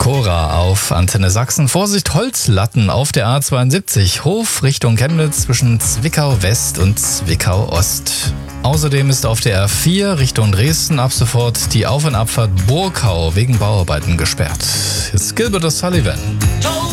Cora auf Antenne Sachsen. Vorsicht, Holzlatten auf der A72. Hof Richtung Chemnitz zwischen Zwickau West und Zwickau Ost. Außerdem ist auf der R4 Richtung Dresden ab sofort die Auf- und Abfahrt Burkau wegen Bauarbeiten gesperrt. Jetzt Gilbert O'Sullivan.